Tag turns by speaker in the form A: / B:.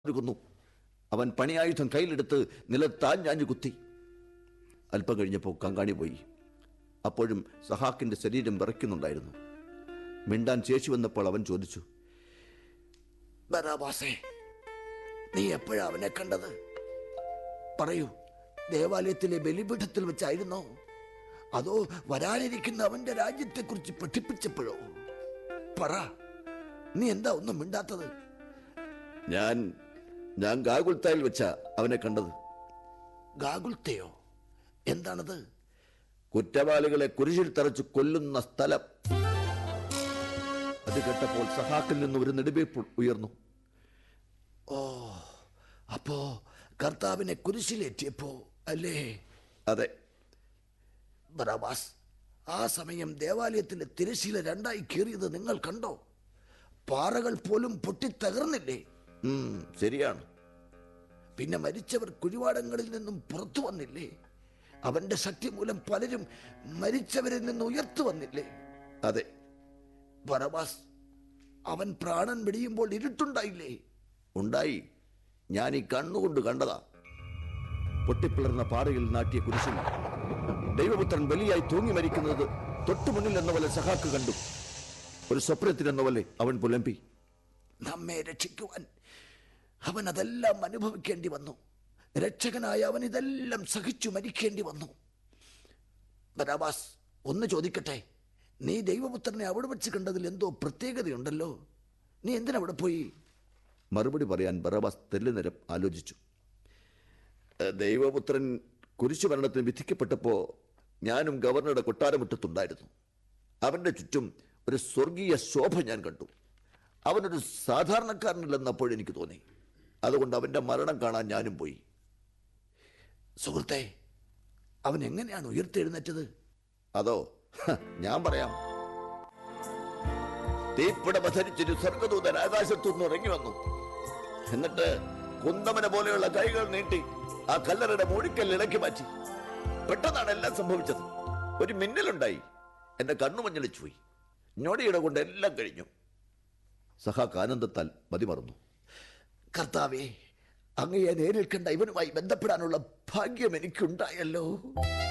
A: ഒരുക്കുന്നു. അവൻ പണിയായുധം കയ്യിലെടുത്ത് നിലത്താഞ്ഞാഞ്ഞു കുത്തി. അല്പം കഴിഞ്ഞപ്പോൾ കങ്കാണി പോയി. അപ്പോഴും സഹാക്കിന്റെ ശരീരം വിറയ്ക്കുന്നുണ്ടായിരുന്നു. മിണ്ടാൻ ശേഷി വന്നപ്പോൾ അവൻ ചോദിച്ചു, ബറാബാസേ, നീ എപ്പോഴാ അവനെ കണ്ടത്? പറയൂ, ദേവാലയത്തിലെ ബലിപീഠത്തിൽ വെച്ചായിരുന്നോ, അതോ വരാനിരിക്കുന്ന അവന്റെ രാജ്യത്തെക്കുറിച്ച് പഠിപ്പിച്ചപ്പോഴോ? പറ, നീ എന്താ ഒന്നും മിണ്ടാത്തത്? ഞാൻ ഗാഗുൽത്തായിൽ വെച്ച അവനെ കണ്ടത്. ഗാഗുൽത്തയോ? എന്താണത്? കുറ്റവാളികളെ കുരിശിൽ തറച്ച് കൊല്ലുന്ന സ്ഥലം. അത് കേട്ടപ്പോൾ സഹാക്കിൽ നിന്ന് ഒരു നെടുവീർപ്പ് ഉയർന്നു. ഓ, അപ്പോ കർത്താവിനെ കുരിശിലേറ്റിയപ്പോ അല്ലേ? അതെ. ബറാബാസ്, ആ സമയം ദേവാലയത്തിലെ തിരശ്ശീല രണ്ടായി കീറിയത് നിങ്ങൾ കണ്ടോ? പാറകൾ പോലും പൊട്ടിത്തകർന്നില്ലേ? ശരിയാണ്. പിന്നെ മരിച്ചവർ കുഴിവാടങ്ങളിൽ നിന്നും പുറത്തു വന്നില്ലേ? അവന്റെ ശക്തി മൂലം പലരും മരിച്ചവരിൽ നിന്ന് ഉയർത്തു വന്നില്ലേ? അതെ. ബറബാസ്, അവൻ പ്രാണൻ വെടിയുമ്പോൾ ഇരുട്ടുണ്ടായില്ലേ? ഉണ്ടായി. ഞാൻ ഈ കണ്ണുകൊണ്ട് കണ്ടതാ. പൊട്ടിപ്പിളർന്ന പാറയിൽ നാട്ടിയ കുരിശിൽ ദൈവപുത്രൻ ബലിയായി തൂങ്ങി മരിക്കുന്നത് തൊട്ടുമുന്നിൽ എന്ന പോലെ സഹാക്ക് കണ്ടു. ഒരു സ്വപ്നത്തിനെന്ന പോലെ അവൻ പുലമ്പി. നമ്മെ രക്ഷിക്കുവാൻ അവൻ അതെല്ലാം അനുഭവിക്കേണ്ടി വന്നു. രക്ഷകനായ അവൻ ഇതെല്ലാം സഹിച്ചു മരിക്കേണ്ടി വന്നു. ബറാബാസ്, ഒന്ന് ചോദിക്കട്ടെ, നീ ദൈവപുത്രനെ അവിടെ വെച്ച് കണ്ടതിൽ എന്തോ പ്രത്യേകതയുണ്ടല്ലോ. നീ എന്തിനവിടെ പോയി? മറുപടി പറയാൻ ബറാബാസ് തെല്ലുനേരം ആലോചിച്ചു. ദൈവപുത്രൻ കുരിശുമരണത്തിന് വിധിക്കപ്പെട്ടപ്പോൾ ഞാനും ഗവർണറുടെ കൊട്ടാരമുറ്റത്തുണ്ടായിരുന്നു. അവന്റെ ചുറ്റും ഒരു സ്വർഗീയ ശോഭ ഞാൻ കണ്ടു. അവനൊരു സാധാരണക്കാരനല്ലെന്നപ്പോഴെനിക്ക് തോന്നി. അതുകൊണ്ട് അവന്റെ മരണം കാണാൻ ഞാനും പോയി. സുഹൃത്തെ, അവൻ എങ്ങനെയാണ് ഉയർത്തെഴുന്നേറ്റത്? അതോ, ഞാൻ പറയാം. തീപ്പിടമ ധരിച്ചൊരു സ്വർഗദൂതൻ ആകാശത്തുനിന്ന് ഇറങ്ങി വന്നു. എന്നിട്ട് കുന്തമന പോലെയുള്ള കൈകൾ നീട്ടി ആ കല്ലറയുടെ മൂഴിക്കല്ല് ഇളക്കി മാറ്റി. പെട്ടെന്നാണ് എല്ലാം സംഭവിച്ചത്. ഒരു മിന്നലുണ്ടായി. എന്റെ കണ്ണു മഞ്ഞളിച്ചു പോയി. ഞൊടിയിട കൊണ്ട് എല്ലാം കഴിഞ്ഞു. സഹാക്ക് ആനന്ദത്താൽ മതിമറന്നു. കർത്താവേ, അങ്ങയെ നേരിൽ കണ്ട ഇവനുമായി ബന്ധപ്പെടാനുള്ള ഭാഗ്യം എനിക്കുണ്ടായല്ലോ.